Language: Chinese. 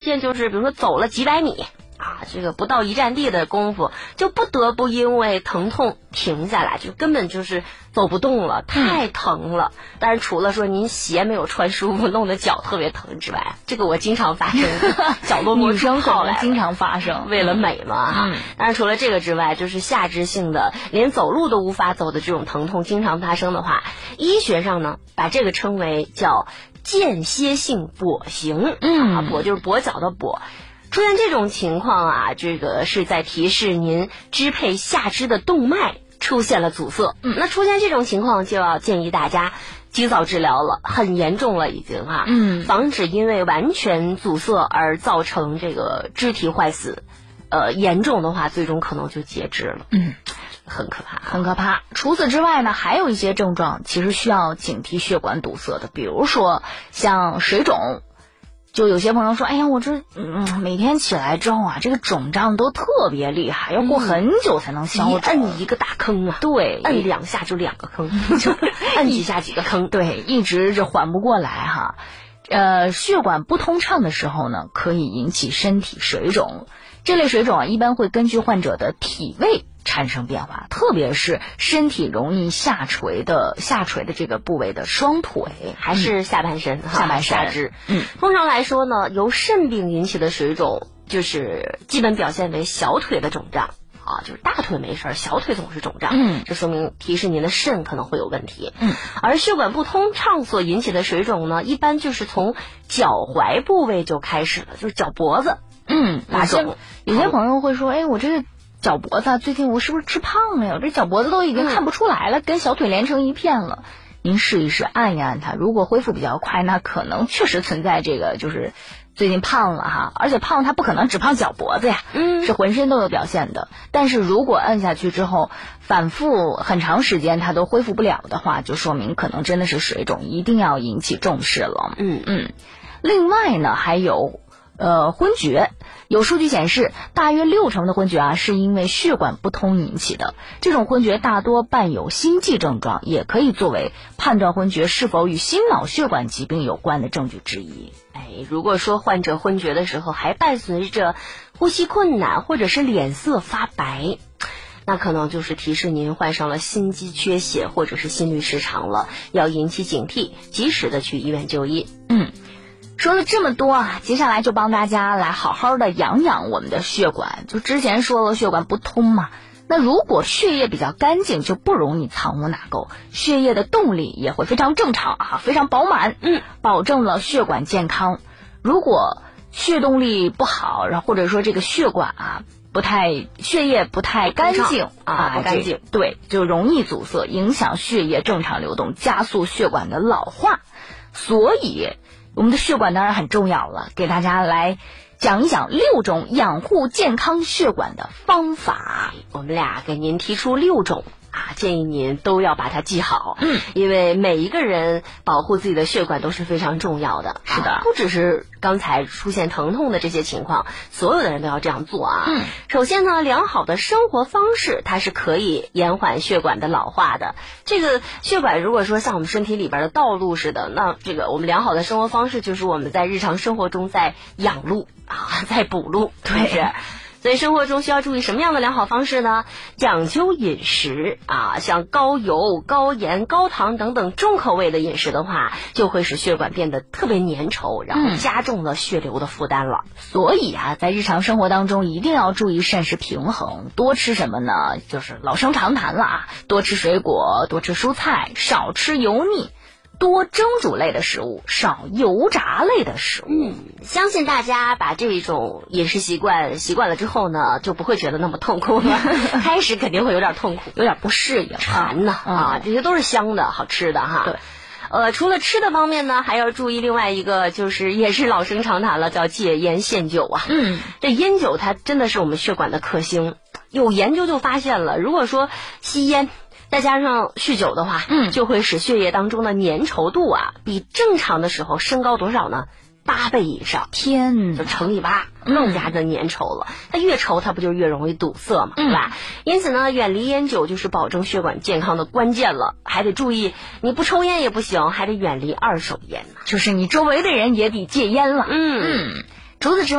现就是比如说走了几百米这个不到一站地的功夫，就不得不因为疼痛停下来，就根本就是走不动了，太疼了。但是除了说您鞋没有穿舒服，弄得脚特别疼之外，这个我经常发生，脚都女生可能经常发生， 为了美嘛当然除了这个之外，就是下肢性的连走路都无法走的这种疼痛经常发生的话，医学上呢把这个称为叫间歇性跛行跛就是跛脚的跛。出现这种情况这个是在提示您支配下肢的动脉出现了阻塞。那出现这种情况就要建议大家及早治疗了，很严重了已经防止因为完全阻塞而造成这个肢体坏死，严重的话最终可能就截肢了。很可怕， 很可怕。除此之外呢，还有一些症状其实需要警惕血管堵塞的，比如说像水肿。就有些朋友说，哎呀，我这每天起来之后这个肿胀都特别厉害，要过很久才能消肿。 摁一个大坑对， 摁2下就2个坑，就摁几下几个坑， 对，一直就缓不过来血管不通畅的时候呢，可以引起身体水肿。这类水肿一般会根据患者的体位产生变化，特别是身体容易下垂的这个部位的双腿还是下半身下肢。通常来说呢，由肾病引起的水肿就是基本表现为小腿的肿胀就是大腿没事，小腿总是肿胀，这说明提示您的肾可能会有问题。而血管不通畅所引起的水肿呢，一般就是从脚踝部位就开始了，就是脚脖子打肿。 有些朋友会说，哎，我这个脚脖子最近我是不是吃胖了呀？我这脚脖子都已经看不出来了，跟小腿连成一片了。您试一试按一按它，如果恢复比较快，那可能确实存在这个就是最近胖了而且胖它不可能只胖脚脖子呀，是浑身都有表现的。但是如果按下去之后反复很长时间它都恢复不了的话，就说明可能真的是水肿，一定要引起重视了。另外呢，还有昏厥。有数据显示，大约60%的昏厥是因为血管不通引起的。这种昏厥大多伴有心悸症状，也可以作为判断昏厥是否与心脑血管疾病有关的证据之一。 如果说患者昏厥的时候还伴随着呼吸困难或者是脸色发白，那可能就是提示您患上了心肌缺血或者是心律失常了，要引起警惕，及时的去医院就医。 说了这么多接下来就帮大家来好好的养养我们的血管。就之前说了血管不通嘛，那如果血液比较干净，就不容易藏污纳垢，血液的动力也会非常正常非常饱满，保证了血管健康。如果血动力不好，然后或者说这个血管血液不太干净不干净， 对，就容易阻塞，影响血液正常流动，加速血管的老化。所以我们的血管当然很重要了，给大家来讲一讲6种养护健康血管的方法。 我们俩给您提出6种建议您都要把它记好。因为每一个人保护自己的血管都是非常重要的。 是的， 不只是刚才出现疼痛的这些情况，所有的人都要这样做首先呢，良好的生活方式它是可以延缓血管的老化的。这个血管如果说像我们身体里边的道路似的，那这个我们良好的生活方式就是我们在日常生活中在养路在补路，对不是？所以生活中需要注意什么样的良好方式呢？讲究饮食像高油、高盐、高糖等等重口味的饮食的话，就会使血管变得特别粘稠，然后加重了血流的负担了。 所以在日常生活当中一定要注意膳食平衡。多吃什么呢？就是老生常谈了多吃水果，多吃蔬菜，少吃油腻，多蒸煮类的食物，少油炸类的食物。 相信大家把这种饮食习惯了之后呢，就不会觉得那么痛苦了。开始肯定会有点痛苦， 有点不适应， 馋呢这些都是香的好吃的对。 除了吃的方面呢，还要注意另外一个，就是也是老生常谈了，叫戒烟限酒这烟酒它真的是我们血管的克星。有研究就发现了，如果说吸烟再加上酗酒的话，就会使血液当中的粘稠度比正常的时候升高多少呢？8倍以上。 天， 就乘以8，更加的粘稠了。它越稠它不就越容易堵塞嘛，对吧？因此呢，远离烟酒就是保证血管健康的关键了。还得注意，你不抽烟也不行，还得远离二手烟就是你周围的人也得戒烟了。 除此之外